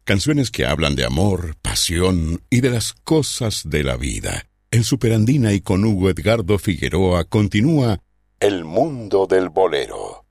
Canciones que hablan de amor, pasión y de las cosas de la vida. En Superandina y con Hugo Edgardo Figueroa continúa El Mundo del Bolero.